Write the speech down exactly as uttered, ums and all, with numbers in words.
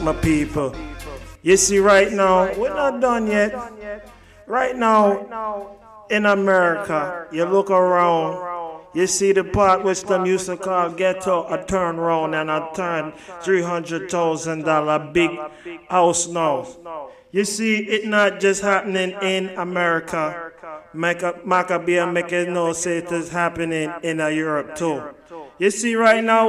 my people. You see, right now, we're not done yet. Right now, in America, you look around, you see the part which them used to call ghetto, a turn round and a turn three hundred thousand dollars big house now. You see, it not just happening in America. Maccabee make it know say it is happening in Europe too. You see, right now,